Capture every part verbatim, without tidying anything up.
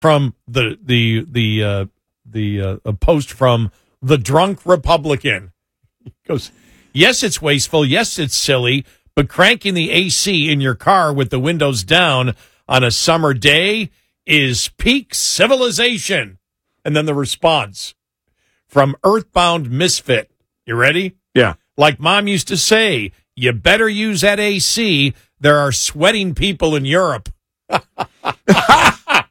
from the the the uh, the uh, a post from the drunk Republican. He goes, yes, it's wasteful. Yes, it's silly. But cranking the A C in your car with the windows down on a summer day is peak civilization. And then the response from Earthbound Misfit. You ready? Yeah. Like Mom used to say, you better use that A C. There are sweating people in Europe. I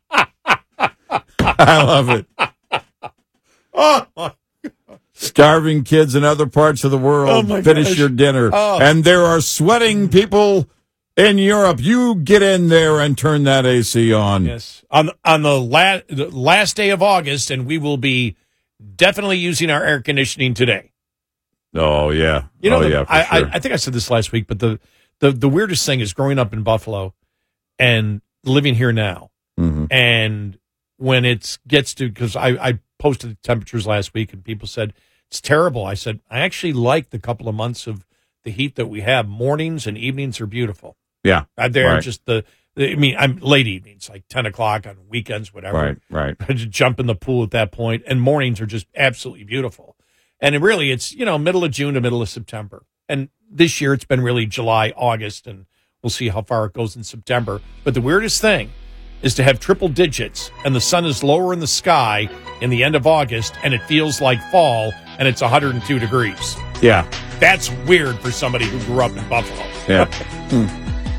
love it. Oh, my. Starving kids in other parts of the world Oh finish gosh. your dinner. Oh. And there are sweating people in Europe. You get in there and turn that A C on. Yes. On, on the, la- the last day of August, and we will be definitely using our air conditioning today. Oh, yeah. You know, oh, the, yeah, for I, sure. I, I think I said this last week, but the, the, the weirdest thing is growing up in Buffalo and living here now. Mm-hmm. And when it gets to, because I, I posted the temperatures last week and people said, it's terrible. I said, I actually like the couple of months of the heat that we have. Mornings and evenings are beautiful. Yeah. Uh, they're right. just the, I mean, I'm late evenings, like ten o'clock on weekends, whatever. Right, right. I just jump in the pool at that point, and mornings are just absolutely beautiful. And it really, it's, you know, middle of June to middle of September. And this year it's been really July, August, and we'll see how far it goes in September. But the weirdest thing is to have triple digits, and the sun is lower in the sky in the end of August, and it feels like fall, and it's one hundred two degrees. Yeah. That's weird for somebody who grew up in Buffalo. Yeah. Hmm.